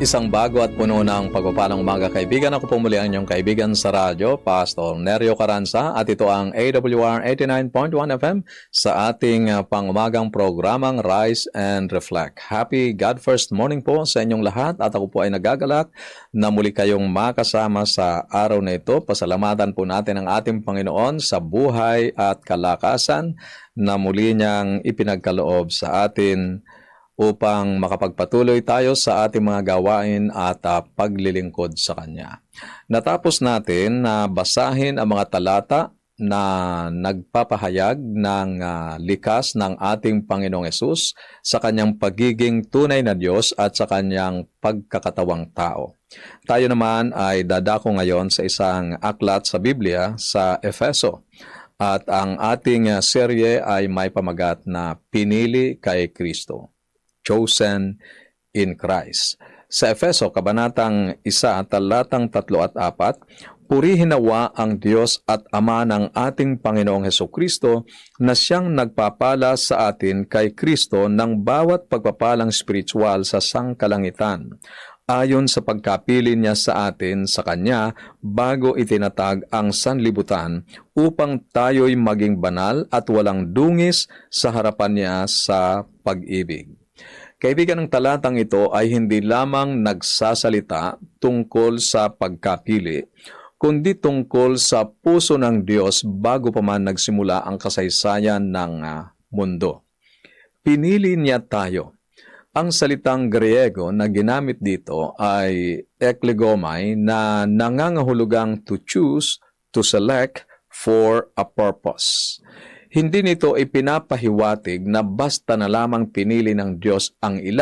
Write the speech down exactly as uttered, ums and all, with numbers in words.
Isang bago at puno ng pagpapalang umaga, kaibigan. Ako po muli ang inyong kaibigan sa radyo, Pastor Nerio Caranza, at ito ang A W R eighty-nine point one F M sa ating uh, pangumagang programang Rise and Reflect. Happy God First morning po sa inyong lahat, at ako po ay nagagalak na muli kayong makasama sa araw na ito. Pasalamatan po natin ang ating Panginoon sa buhay at kalakasan na muli niyang ipinagkaloob sa atin upang makapagpatuloy tayo sa ating mga gawain at uh, paglilingkod sa Kanya. Natapos natin na basahin ang mga talata na nagpapahayag ng uh, likas ng ating Panginoong Hesus sa Kanyang pagiging tunay na Diyos at sa Kanyang pagkakatawang tao. Tayo naman ay dadako ngayon sa isang aklat sa Biblia sa Efeso. At ang ating uh, serye ay may pamagat na Pinili kay Kristo. Chosen in Christ. Sa Efeso, Kabanatang isa, talatang tatlo at apat, purihin nawa ang Diyos at Ama ng ating Panginoong Hesukristo na siyang nagpapala sa atin kay Kristo ng bawat pagpapalang spiritual sa sangkalangitan, ayon sa pagkapili niya sa atin sa Kanya bago itinatag ang sanlibutan, upang tayo'y maging banal at walang dungis sa harapan niya sa pag-ibig. Kaibigan, ng talatang ito ay hindi lamang nagsasalita tungkol sa pagkapili, kundi tungkol sa puso ng Diyos bago pa man nagsimula ang kasaysayan ng uh, mundo. Pinili niya tayo. Ang salitang Griego na ginamit dito ay eklegomai, na nangangahulugang to choose, to select for a purpose. Hindi nito ipinapahiwatig na basta na lamang pinili ng Diyos ang ilan